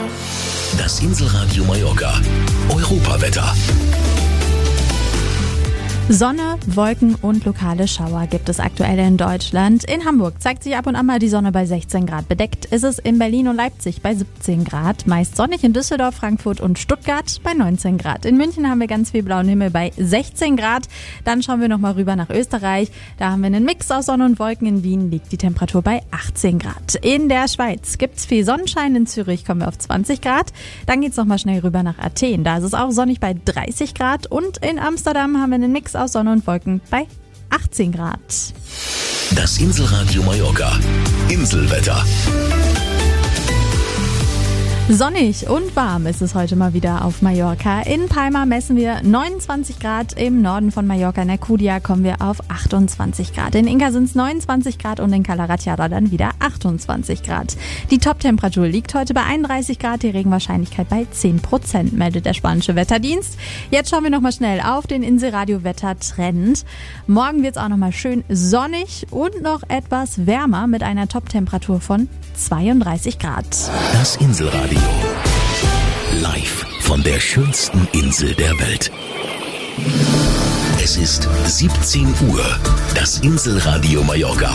Das Inselradio Mallorca. Europawetter. Sonne, Wolken und lokale Schauer gibt es aktuell in Deutschland. In Hamburg zeigt sich ab und an mal die Sonne bei 16 Grad. Bedeckt ist es in Berlin und Leipzig bei 17 Grad. Meist sonnig in Düsseldorf, Frankfurt und Stuttgart bei 19 Grad. In München haben wir ganz viel blauen Himmel bei 16 Grad. Dann schauen wir nochmal rüber nach Österreich. Da haben wir einen Mix aus Sonne und Wolken. In Wien liegt die Temperatur bei 18 Grad. In der Schweiz gibt es viel Sonnenschein. In Zürich kommen wir auf 20 Grad. Dann geht es nochmal schnell rüber nach Athen. Da ist es auch sonnig bei 30 Grad. Und in Amsterdam haben wir einen Mix aus Sonne und Wolken bei 18 Grad. Das Inselradio Mallorca. Inselwetter. Sonnig und warm ist es heute mal wieder auf Mallorca. In Palma messen wir 29 Grad. Im Norden von Mallorca, in der Kudia, kommen wir auf 28 Grad. In Inca sind es 29 Grad und in Cala Ratjada dann wieder 28 Grad. Die Top-Temperatur liegt heute bei 31 Grad, die Regenwahrscheinlichkeit bei 10%, meldet der spanische Wetterdienst. Jetzt schauen wir nochmal schnell auf den Inselradio-Wetter-Trend. Morgen wird es auch nochmal schön sonnig und noch etwas wärmer mit einer Top-Temperatur von 32 Grad. Das Inselradio. Live von der schönsten Insel der Welt. Es ist 17 Uhr. Das Inselradio Mallorca.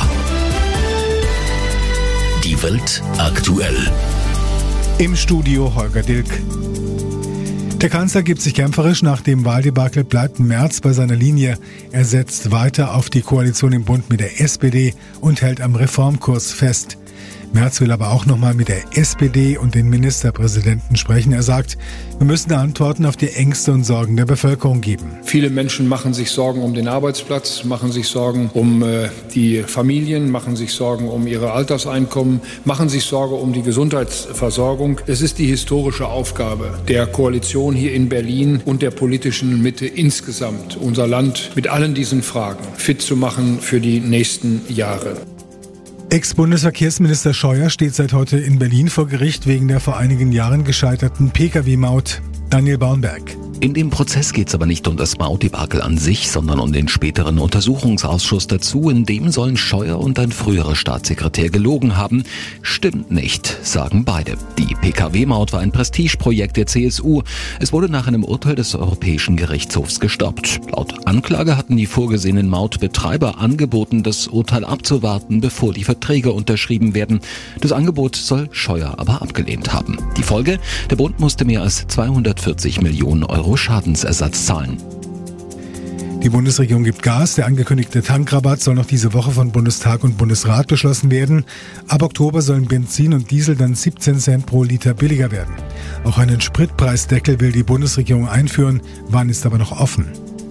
Die Welt aktuell. Im Studio Holger Dilk. Der Kanzler gibt sich kämpferisch. Nach dem Wahldebakel bleibt Merz bei seiner Linie. Er setzt weiter auf die Koalition im Bund mit der SPD und hält am Reformkurs fest. Merz will aber auch nochmal mit der SPD und den Ministerpräsidenten sprechen. Er sagt, wir müssen Antworten auf die Ängste und Sorgen der Bevölkerung geben. Viele Menschen machen sich Sorgen um den Arbeitsplatz, machen sich Sorgen um die Familien, machen sich Sorgen um ihre Alterseinkommen, machen sich Sorgen um die Gesundheitsversorgung. Es ist die historische Aufgabe der Koalition hier in Berlin und der politischen Mitte insgesamt, unser Land mit allen diesen Fragen fit zu machen für die nächsten Jahre. Ex-Bundesverkehrsminister Scheuer steht seit heute in Berlin vor Gericht wegen der vor einigen Jahren gescheiterten Pkw-Maut. Daniel Baumberg. In dem Prozess geht es aber nicht um das Mautdebakel an sich, sondern um den späteren Untersuchungsausschuss dazu. In dem sollen Scheuer und ein früherer Staatssekretär gelogen haben. Stimmt nicht, sagen beide. Die Pkw-Maut war ein Prestigeprojekt der CSU. Es wurde nach einem Urteil des Europäischen Gerichtshofs gestoppt. Laut Anklage hatten die vorgesehenen Mautbetreiber angeboten, das Urteil abzuwarten, bevor die Verträge unterschrieben werden. Das Angebot soll Scheuer aber abgelehnt haben. Die Folge? Der Bund musste mehr als 240 Millionen Euro Schadensersatz zahlen. Die Bundesregierung gibt Gas. Der angekündigte Tankrabatt soll noch diese Woche von Bundestag und Bundesrat beschlossen werden. Ab Oktober sollen Benzin und Diesel dann 17 Cent pro Liter billiger werden. Auch einen Spritpreisdeckel will die Bundesregierung einführen. Wann ist aber noch offen.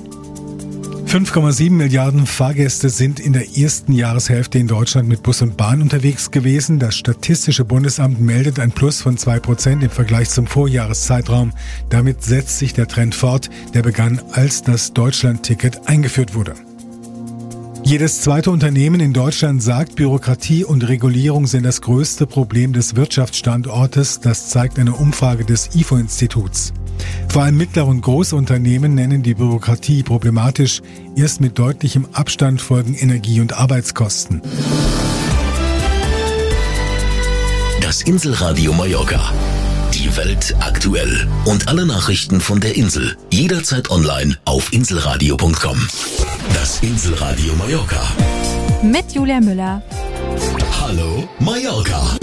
5,7 Milliarden Fahrgäste sind in der ersten Jahreshälfte in Deutschland mit Bus und Bahn unterwegs gewesen. Das Statistische Bundesamt meldet ein Plus von 2% im Vergleich zum Vorjahreszeitraum. Damit setzt sich der Trend fort, der begann, als das Deutschland-Ticket eingeführt wurde. Jedes zweite Unternehmen in Deutschland sagt, Bürokratie und Regulierung sind das größte Problem des Wirtschaftsstandortes. Das zeigt eine Umfrage des IFO-Instituts. Vor allem mittlere und große Unternehmen nennen die Bürokratie problematisch. Erst mit deutlichem Abstand folgen Energie- und Arbeitskosten. Das Inselradio Mallorca. Die Welt aktuell. Und alle Nachrichten von der Insel. Jederzeit online auf inselradio.com. Das Inselradio Mallorca. Mit Julia Müller. Hallo Mallorca.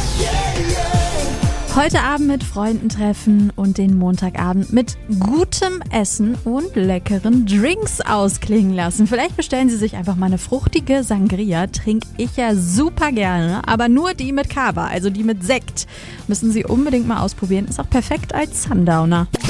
Heute Abend mit Freunden treffen und den Montagabend mit gutem Essen und leckeren Drinks ausklingen lassen. Vielleicht bestellen Sie sich einfach mal eine fruchtige Sangria. Trinke ich ja super gerne, aber nur die mit Cava, also die mit Sekt. Müssen Sie unbedingt mal ausprobieren. Ist auch perfekt als Sundowner.